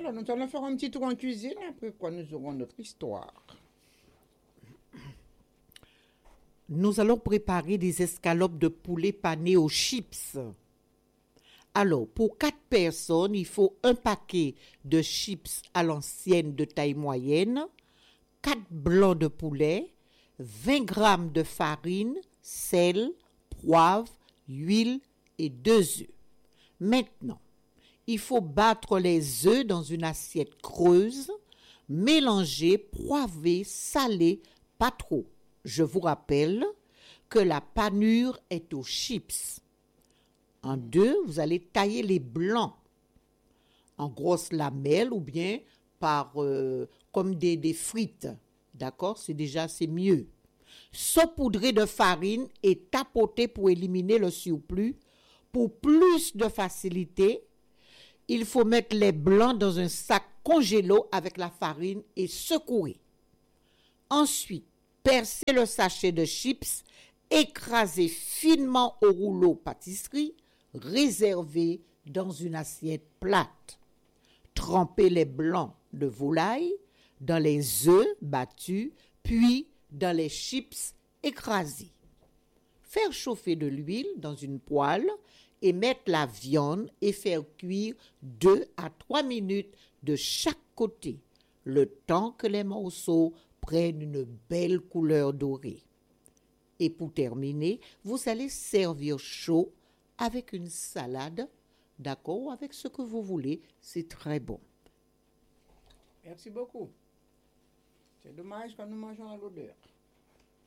Alors, nous allons faire un petit tour en cuisine, après quoi nous aurons notre histoire. Nous allons préparer des escalopes de poulet panées aux chips. Alors, pour 4 personnes, il faut un paquet de chips à l'ancienne de taille moyenne, 4 blancs de poulet, 20 grammes de farine, sel, poivre, huile et 2 œufs. Maintenant, il faut battre les œufs dans une assiette creuse, mélanger, poivrer, saler, pas trop. Je vous rappelle que la panure est aux chips. En deux, vous allez tailler les blancs en grosses lamelles ou bien comme des frites. D'accord? C'est mieux. Saupoudrer de farine et tapoter pour éliminer le surplus. Pour plus de facilité, il faut mettre les blancs dans un sac congélo avec la farine et secouer. Ensuite, percer le sachet de chips, écraser finement au rouleau pâtisserie, réserver dans une assiette plate. Tremper les blancs de volaille dans les œufs battus, puis dans les chips écrasés. Faire chauffer de l'huile dans une poêle et mettre la viande et faire cuire 2 à 3 minutes de chaque côté, le temps que les morceaux prennent une belle couleur dorée. Et pour terminer, vous allez servir chaud avec une salade, d'accord, avec ce que vous voulez, c'est très bon. Merci beaucoup. C'est dommage quand nous mangeons à l'odeur.